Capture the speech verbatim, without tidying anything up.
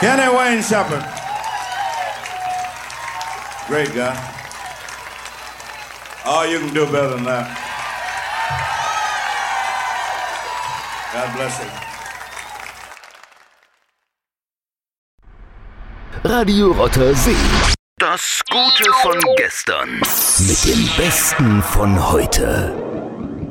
Kenny Wayne Shepherd. Great guy. Oh, you can do better than that. God bless you. Radio Rotter See. Das Gute von gestern. Mit dem Besten von heute.